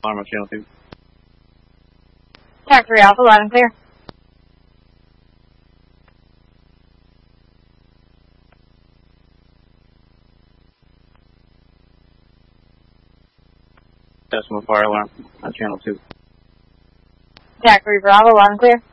Alarm on channel 2. Attack 3 Alpha, loud and clear. Decimal fire alarm on channel 2. Attack 3 Bravo, loud and clear.